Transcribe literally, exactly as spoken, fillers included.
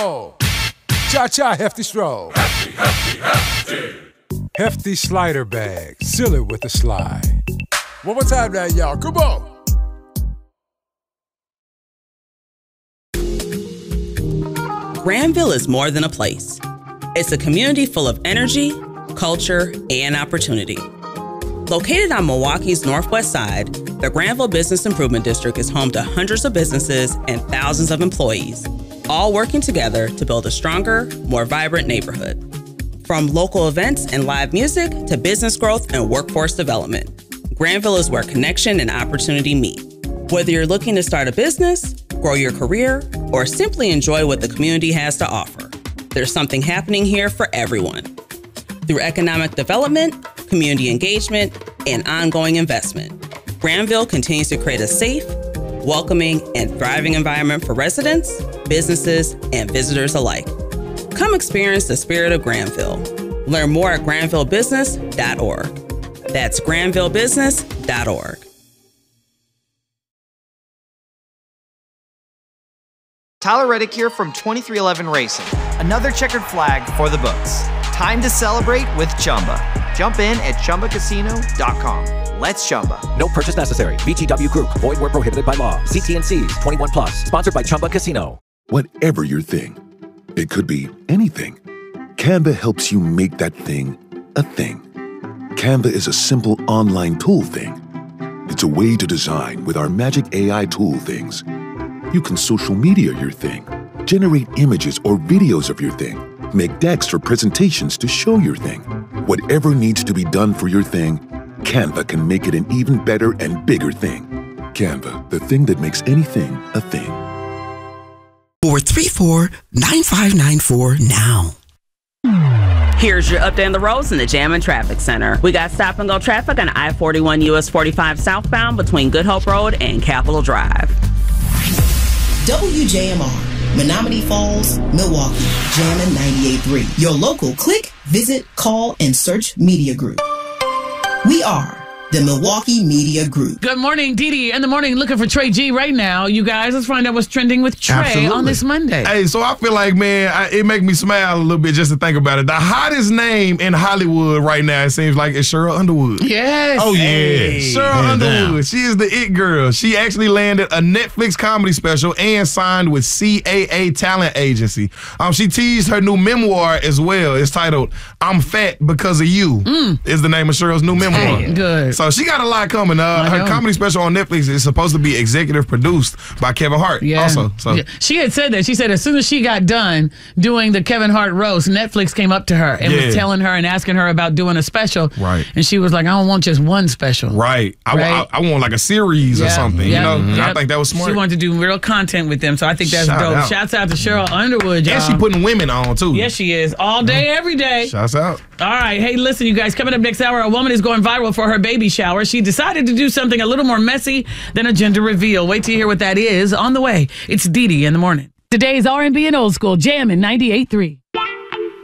roll. Cha-cha, hefty stroll. Hefty, hefty, hefty. Hefty slider bag, seal it with a slide. One more time now, y'all, come on. Granville is more than a place. It's a community full of energy, culture, and opportunity. Located on Milwaukee's northwest side, the Granville Business Improvement District is home to hundreds of businesses and thousands of employees, all working together to build a stronger, more vibrant neighborhood. From local events and live music to business growth and workforce development, Granville is where connection and opportunity meet. Whether you're looking to start a business, grow your career, or simply enjoy what the community has to offer, there's something happening here for everyone. Through economic development, community engagement, and ongoing investment, Granville continues to create a safe, welcoming, and thriving environment for residents, businesses, and visitors alike. Come experience the spirit of Granville. Learn more at granville business dot org. That's granville business dot org. Tyler Reddick here from twenty-three eleven Racing. Another checkered flag for the books. Time to celebrate with Chumba. Jump in at chumba casino dot com. Let's Chumba. No purchase necessary. V G W Group. Void where prohibited by law. See T N Cs. twenty-one plus. Sponsored by Chumba Casino. Whatever your thing, it could be anything. Canva helps you make that thing a thing. Canva is a simple online tool thing. It's a way to design with our magic A I tool things. You can social media your thing, generate images or videos of your thing, make decks or presentations to show your thing. Whatever needs to be done for your thing, Canva can make it an even better and bigger thing. Canva, the thing that makes anything a thing. four three four, nine five nine four now. Here's your update on the roads in the Jam and Traffic Center. We got stop and go traffic on I forty-one U S forty-five southbound between Good Hope Road and Capitol Drive. W J M R, Menominee Falls, Milwaukee, Jammin' ninety-eight point three. Your local click, visit, call, and search media group. We are the Milwaukee Media Group. Good morning, Dee Dee. In the morning, looking for Trey G right now. You guys, let's find out what's trending with Trey Absolutely. on this Monday. Hey, so I feel like, man, I, it makes me smile a little bit just to think about it. The hottest name in Hollywood right now, it seems like, is Cheryl Underwood. Yes. Oh, yeah. Hey. Cheryl Man Underwood. down. She is the it girl. She actually landed a Netflix comedy special and signed with C A A Talent Agency. Um, She teased her new memoir as well. It's titled, I'm Fat Because of You, mm. is the name of Cheryl's new memoir. Hey, good. So she got a lot coming. Uh, her comedy special on Netflix is supposed to be executive produced by Kevin Hart Yeah. also. So Yeah. She had said that. She said as soon as she got done doing the Kevin Hart roast, Netflix came up to her and Yeah. was telling her and asking her about doing a special. Right. And she was like, I don't want just one special. Right. I, Right. I, I want like a series or Yeah. something. Yeah. You know, and I Yep. think that was smart. She wanted to do real content with them, so I think that's Shout dope. out. Shouts out to Cheryl Underwood, y'all. And she putting women on too. Yes, she is. All day, every day. Shouts out. All right. Hey, listen, you guys. Coming up next hour, a woman is going viral for her baby shower. She decided to do something a little more messy than a gender reveal. Wait to hear what that is on the way. It's Dee Dee in the morning. Today's R and B and old school, Jammin' ninety-eight point three.